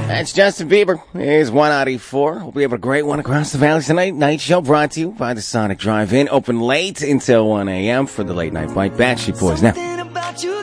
That's Justin Bieber. Here's 194. Hope you have a great one across the valley tonight. Night show brought to you by the Sonic Drive-In. Open late until 1 a.m. for the late night bite. Backstreet Boys now.